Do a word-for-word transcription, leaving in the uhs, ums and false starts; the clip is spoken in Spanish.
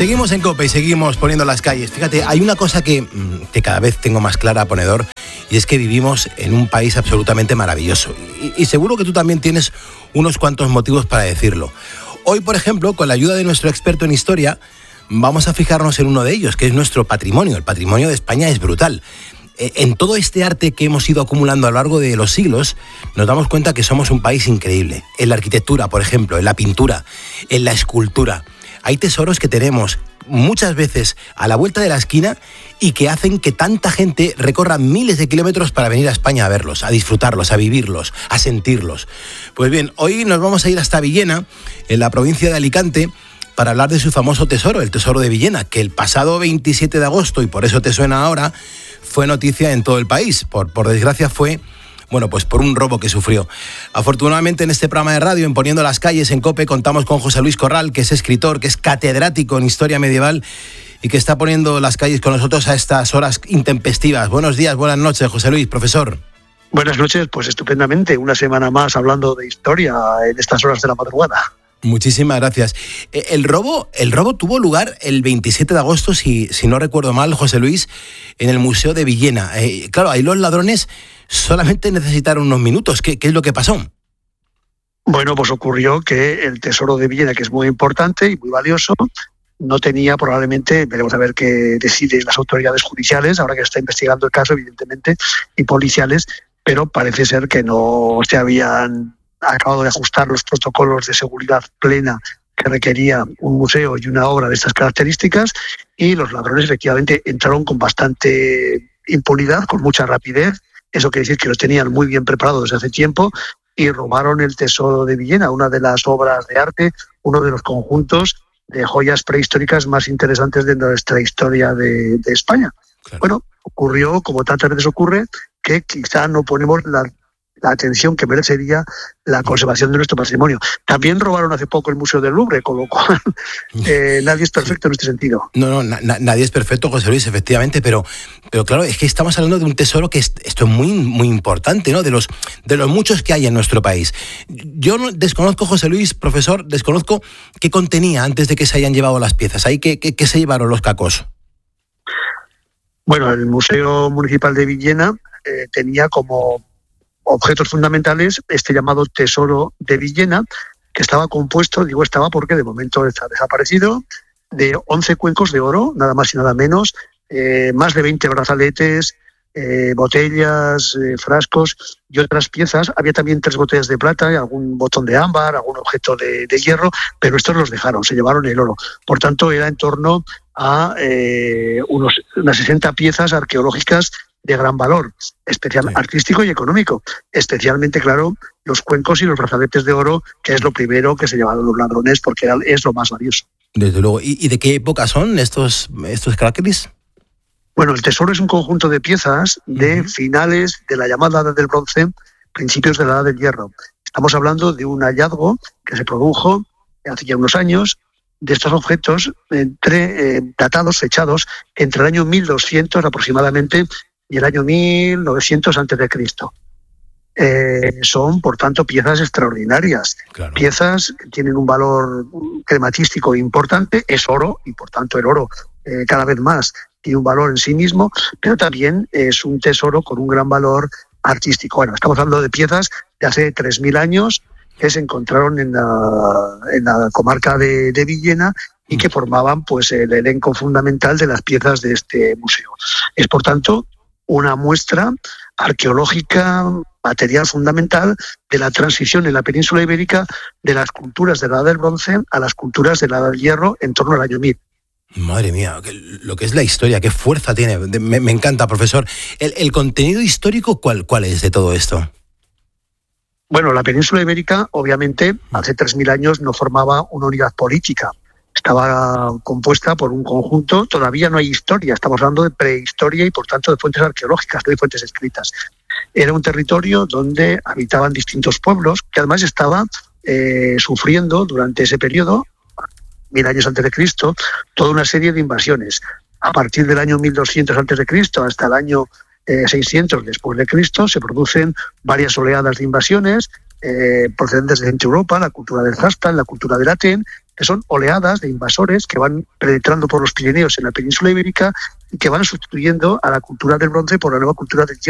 Seguimos en COPE y seguimos poniendo las calles. Fíjate, hay una cosa que, que cada vez tengo más clara, ponedor, y es que vivimos en un país absolutamente maravilloso. Y, y seguro que tú también tienes unos cuantos motivos para decirlo. Hoy, por ejemplo, con la ayuda de nuestro experto en historia, vamos a fijarnos en uno de ellos, que es nuestro patrimonio. El patrimonio de España es brutal. En todo este arte que hemos ido acumulando a lo largo de los siglos, nos damos cuenta que somos un país increíble. En la arquitectura, por ejemplo, en la pintura, en la escultura. Hay tesoros que tenemos muchas veces a la vuelta de la esquina y que hacen que tanta gente recorra miles de kilómetros para venir a España a verlos, a disfrutarlos, a vivirlos, a sentirlos. Pues bien, hoy nos vamos a ir hasta Villena, en la provincia de Alicante, para hablar de su famoso tesoro, el Tesoro de Villena, que el pasado veintisiete de agosto, y por eso te suena ahora, fue noticia en todo el país. Por, por desgracia fue, bueno, pues por un robo que sufrió. Afortunadamente en este programa de radio, en Poniendo las Calles, en COPE, contamos con José Luis Corral, que es escritor, que es catedrático en Historia Medieval y que está poniendo las calles con nosotros a estas horas intempestivas. Buenos días, buenas noches, José Luis, profesor. Buenas noches, pues estupendamente, una semana más hablando de historia en estas horas de la madrugada. Muchísimas gracias. El robo, el robo tuvo lugar el veintisiete de agosto, si, si no recuerdo mal, José Luis, en el Museo de Villena. Eh, claro, ahí los ladrones solamente necesitaron unos minutos. ¿Qué, qué es lo que pasó? Bueno, pues ocurrió que el Tesoro de Villena, que es muy importante y muy valioso, no tenía probablemente, veremos a ver qué deciden las autoridades judiciales, ahora que está investigando el caso, evidentemente, y policiales, pero parece ser que no se habían acabado de ajustar los protocolos de seguridad plena que requería un museo y una obra de estas características, y los ladrones efectivamente entraron con bastante impunidad, con mucha rapidez. Eso quiere decir que los tenían muy bien preparados desde hace tiempo y robaron el Tesoro de Villena, una de las obras de arte, uno de los conjuntos de joyas prehistóricas más interesantes de nuestra historia de, de España. Claro. Bueno, ocurrió, como tantas veces ocurre, que quizá no ponemos la la atención que merecería la conservación de nuestro patrimonio. También robaron hace poco el Museo del Louvre, con lo cual eh, nadie es perfecto en este sentido. No, no, na- nadie es perfecto, José Luis, efectivamente, pero, pero claro, es que estamos hablando de un tesoro que es, esto es muy, muy importante, ¿no? De los, de los muchos que hay en nuestro país. Yo no, desconozco, José Luis, profesor, desconozco qué contenía antes de que se hayan llevado las piezas. ¿Ahí qué, qué, qué se llevaron los cacos? Bueno, el Museo Municipal de Villena eh, tenía como objetos fundamentales este llamado Tesoro de Villena, que estaba compuesto, digo estaba porque de momento está desaparecido, de once cuencos de oro, nada más y nada menos, eh, más de veinte brazaletes, eh, botellas, eh, frascos y otras piezas. Había también tres botellas de plata, algún botón de ámbar, algún objeto de, de hierro, pero estos los dejaron, se llevaron el oro. Por tanto, era en torno a eh, unos, unas sesenta piezas arqueológicas de gran valor, especial, sí. artístico y económico. Especialmente, claro, los cuencos y los brazaletes de oro, que es lo primero que se llevaron los ladrones, porque era, es lo más valioso. Desde luego. ¿Y, y de qué época son estos, estos crackers? Bueno, el tesoro es un conjunto de piezas de uh-huh. finales de la llamada Edad del Bronce, principios de la Edad del Hierro. Estamos hablando de un hallazgo que se produjo hace ya unos años, de estos objetos entre, eh, datados, fechados, entre el año mil doscientos aproximadamente y el año mil novecientos antes de Cristo. Eh, son, por tanto, piezas extraordinarias, claro. Piezas que tienen un valor crematístico importante, es oro, y por tanto el oro eh, cada vez más tiene un valor en sí mismo, pero también es un tesoro con un gran valor artístico. Bueno, estamos hablando de piezas de hace tres mil años que se encontraron en la, en la comarca de, de Villena y que formaban pues el elenco fundamental de las piezas de este museo. Es, por tanto, una muestra arqueológica, material fundamental de la transición en la península ibérica de las culturas de la Edad del Bronce a las culturas de la Edad del Hierro en torno al año mil. Madre mía, lo que es la historia, qué fuerza tiene. Me, me encanta, profesor. ¿El, el contenido histórico cuál, cuál es de todo esto? Bueno, la península ibérica, obviamente, hace tres mil años no formaba una unidad política. Estaba compuesta por un conjunto, todavía no hay historia, estamos hablando de prehistoria y por tanto de fuentes arqueológicas, no hay fuentes escritas. Era un territorio donde habitaban distintos pueblos, que además estaba eh, sufriendo durante ese periodo, mil años antes de Cristo, toda una serie de invasiones. A partir del año mil doscientos antes de Cristo hasta el año eh, seiscientos después de Cristo se producen varias oleadas de invasiones, eh, procedentes de Centro Europa, la cultura del Zastal, la cultura del Aten, que son oleadas de invasores que van penetrando por los Pirineos en la península ibérica y que van sustituyendo a la cultura del bronce por la nueva cultura del hierro.